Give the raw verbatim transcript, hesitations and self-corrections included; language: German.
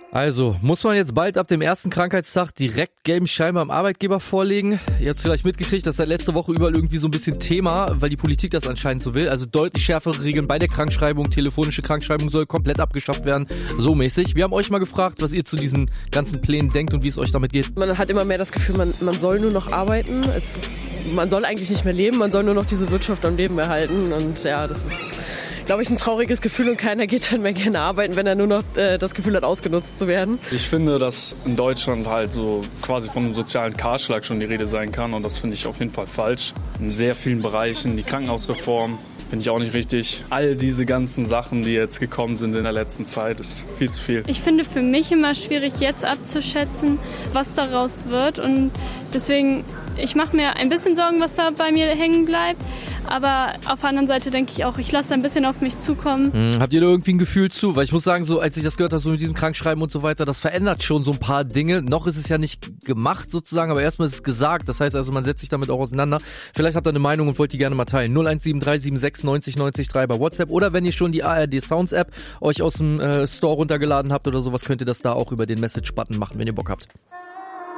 Also, muss man jetzt bald ab dem ersten Krankheitstag direkt gelben Schein beim Arbeitgeber vorlegen? Ihr habt vielleicht mitgekriegt, das ist seit letzter Woche überall irgendwie so ein bisschen Thema, weil die Politik das anscheinend so will. Also deutlich schärfere Regeln bei der Krankschreibung, telefonische Krankschreibung soll komplett abgeschafft werden, so mäßig. Wir haben euch mal gefragt, was ihr zu diesen ganzen Plänen denkt und wie es euch damit geht. Man hat immer mehr das Gefühl, man, man soll nur noch arbeiten. Es ist, man soll eigentlich nicht mehr leben, man soll nur noch diese Wirtschaft am Leben erhalten. Und ja, das ist, glaube ich, ein trauriges Gefühl und keiner geht dann mehr gerne arbeiten, wenn er nur noch äh, das Gefühl hat, ausgenutzt zu werden. Ich finde, dass in Deutschland halt so quasi von einem sozialen Kahlschlag schon die Rede sein kann und das finde ich auf jeden Fall falsch. In sehr vielen Bereichen, die Krankenhausreform finde ich auch nicht richtig. All diese ganzen Sachen, die jetzt gekommen sind in der letzten Zeit, ist viel zu viel. Ich finde für mich immer schwierig, jetzt abzuschätzen, was daraus wird und deswegen, ich mache mir ein bisschen Sorgen, was da bei mir hängen bleibt. Aber auf der anderen Seite denke ich auch, ich lasse ein bisschen auf mich zukommen. Hm, habt ihr da irgendwie ein Gefühl zu? Weil ich muss sagen, so als ich das gehört habe, so mit diesem Krankschreiben und so weiter, das verändert schon so ein paar Dinge. Noch ist es ja nicht gemacht sozusagen, aber erstmal ist es gesagt. Das heißt also, man setzt sich damit auch auseinander. Vielleicht habt ihr eine Meinung und wollt die gerne mal teilen. null eins sieben drei sieben sechs neunzig neunzig drei bei WhatsApp. Oder wenn ihr schon die A R D Sounds App euch aus dem äh, Store runtergeladen habt oder sowas, könnt ihr das da auch über den Message-Button machen, wenn ihr Bock habt.